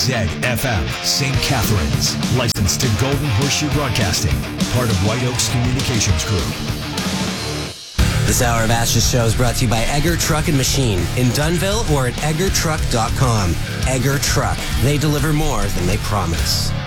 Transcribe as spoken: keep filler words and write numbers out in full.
Z F M, Saint Catharines. Licensed to Golden Horseshoe Broadcasting. Part of White Oaks Communications Group. This hour of Ashes Show is brought to you by Egger Truck and Machine in Dunnville or at egger truck dot com. Egger Truck. They deliver more than they promise.